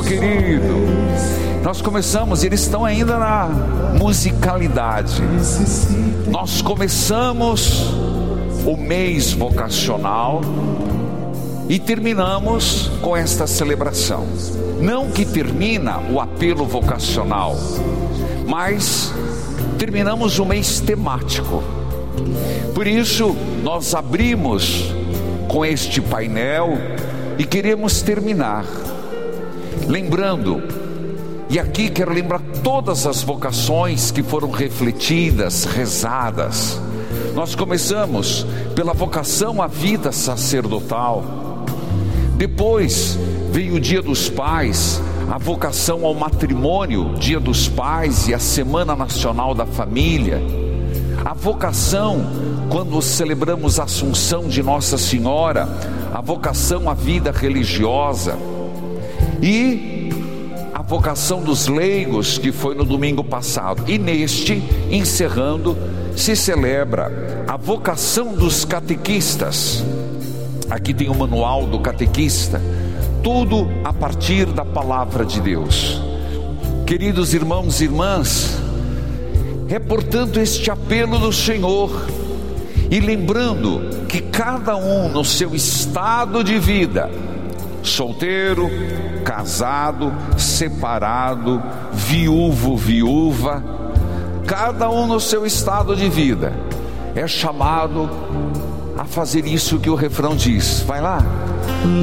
querido. Nós começamos, eles estão ainda na musicalidade. Nós começamos o mês vocacional e terminamos com esta celebração. Não que termina o apelo vocacional, mas terminamos o mês temático. Por isso nós abrimos com este painel e queremos terminar lembrando, e aqui quero lembrar todas as vocações que foram refletidas, rezadas. Nós começamos pela vocação à vida sacerdotal, depois veio o Dia dos Pais, a vocação ao matrimônio, Dia dos Pais e a Semana Nacional da Família, a vocação quando celebramos a Assunção de Nossa Senhora, a vocação à vida religiosa e a vocação dos leigos, que foi no domingo passado. E neste, encerrando, se celebra a vocação dos catequistas. Aqui tem o manual do catequista, tudo a partir da palavra de Deus. Queridos irmãos e irmãs, é portanto este apelo do Senhor, e lembrando que cada um no seu estado de vida, solteiro, casado, separado, viúvo, viúva, cada um no seu estado de vida é chamado a fazer isso que o refrão diz. Vai lá,